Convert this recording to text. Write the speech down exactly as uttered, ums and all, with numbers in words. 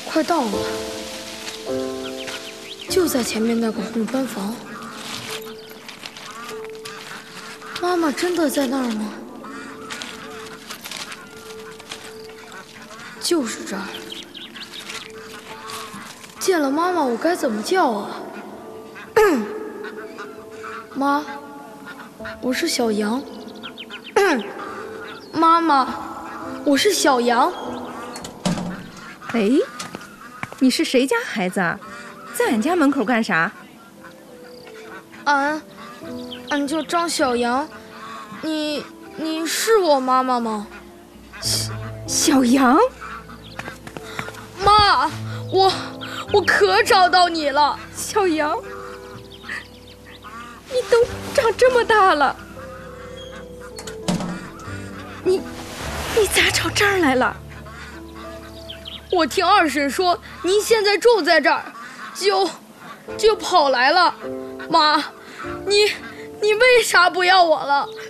快到了，就在前面那个红砖房。妈妈真的在那儿吗？就是这儿。见了妈妈，我该怎么叫啊？妈，我是小羊。妈妈，我是小羊。 哎，你是谁家孩子啊？在俺家门口干啥？ 俺，俺叫张小羊。你，你是我妈妈吗？ 小小羊。 妈，我我可找到你了， 小羊。你都长这么大了，你你咋找这儿来了？ 我听二婶说您现在住在这儿，就就跑来了。妈，你你为啥不要我了？